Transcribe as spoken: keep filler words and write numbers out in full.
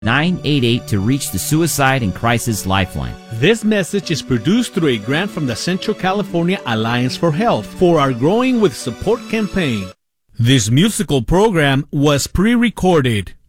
nine eight eight to reach the Suicide and Crisis Lifeline. This message is produced through a grant from the Central California Alliance for Health for our Growing with Support campaign. This musical program was pre-recorded.